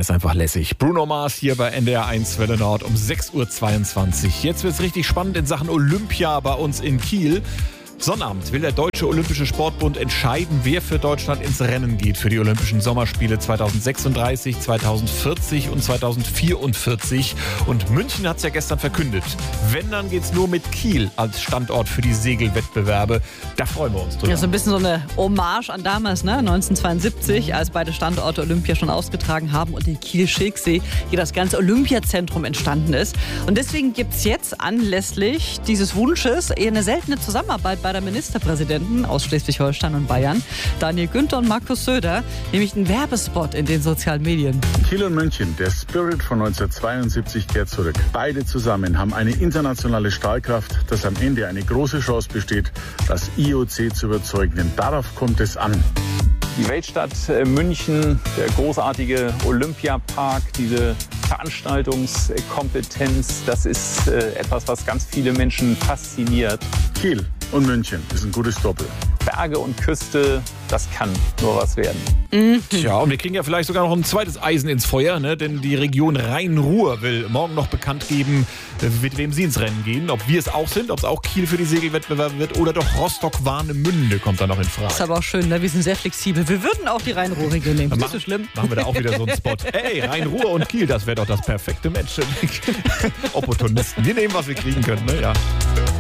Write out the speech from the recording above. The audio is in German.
ist einfach lässig. Bruno Mars hier bei NDR 1 Welle Nord um 6.22 Uhr. Jetzt wird es richtig spannend in Sachen Olympia bei uns in Kiel. Sonnabend will der Deutsche Olympische Sportbund entscheiden, wer für Deutschland ins Rennen geht für die Olympischen Sommerspiele 2036, 2040 und 2044. Und München hat es ja gestern verkündet. Wenn, dann geht's nur mit Kiel als Standort für die Segelwettbewerbe. Da freuen wir uns drüber. Ja, so ein bisschen so eine Hommage an damals, ne? 1972, als beide Standorte Olympia schon ausgetragen haben und in Kiel-Schilksee hier das ganze Olympiazentrum entstanden ist. Und deswegen gibt es jetzt anlässlich dieses Wunsches eher eine seltene Zusammenarbeit bei der Ministerpräsidenten aus Schleswig-Holstein und Bayern, Daniel Günther und Markus Söder, nämlich einen Werbespot in den sozialen Medien. Kiel und München, der Spirit von 1972 kehrt zurück. Beide zusammen haben eine internationale Strahlkraft, dass am Ende eine große Chance besteht, das IOC zu überzeugen. Denn darauf kommt es an. Die Weltstadt München, der großartige Olympiapark, diese Veranstaltungskompetenz, das ist etwas, was ganz viele Menschen fasziniert. Kiel und München ist ein gutes Doppel. Berge und Küste, das kann nur was werden. Tja, und wir kriegen ja vielleicht sogar noch ein zweites Eisen ins Feuer, ne? Denn die Region Rhein-Ruhr will morgen noch bekannt geben, mit wem sie ins Rennen gehen. Ob wir es auch sind, ob es auch Kiel für die Segelwettbewerbe wird oder doch Rostock-Warnemünde kommt da noch in Frage. Ist aber auch schön, ne? Wir sind sehr flexibel. Wir würden auch die Rhein-Ruhr-Region nehmen. Ist so schlimm? Machen wir da auch wieder so einen Spot. Hey, Rhein-Ruhr und Kiel, das wäre doch das perfekte Match. Opportunisten. Wir nehmen, was wir kriegen können, ne? Ja.